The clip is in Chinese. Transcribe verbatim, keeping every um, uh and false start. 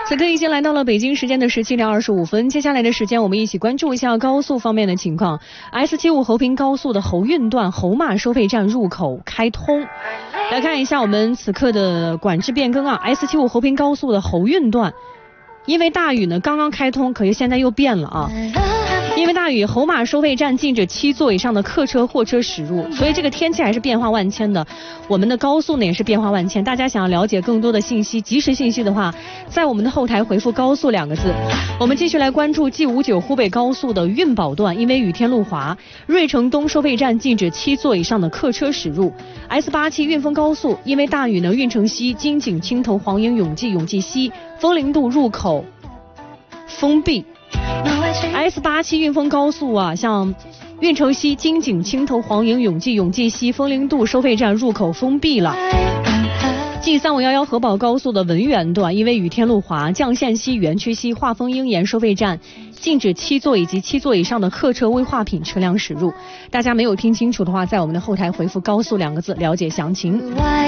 此刻已经来到了北京时间的十七点二十五分，接下来的时间我们一起关注一下高速方面的情况。S 七五 侯平高速的侯运段侯骂收费站入口开通。来看一下我们此刻的管制变更啊 ，S 七五 侯平高速的侯运段，因为大雨呢刚刚开通，可是现在又变了啊。因为大雨，侯骂收费站禁止七座以上的客车、货车驶入，所以这个天气还是变化万千的。我们的高速呢也是变化万千，大家想要了解更多的信息、及时信息的话，在我们的后台回复"高速"两个字。我们继续来关注 G 五九 湖北高速的运保段，因为雨天路滑，芮城东收费站禁止七座以上的客车驶入。S 八七 运丰高速，因为大雨呢，运城西、金井、青头、黄营、永济、永济西、枫林渡入口封闭。S 八七 运丰高速啊，像运城西、金井、青头、黄营、永济、永济西、枫林渡收费站入口封闭了。G 三五一一河宝高速的文源段，因为雨天路滑，绛县西、园区西、华丰鹰岩收费站禁止七座以及七座以上的客车、危化品车辆驶入。大家没有听清楚的话，在我们的后台回复"高速"两个字了解详情。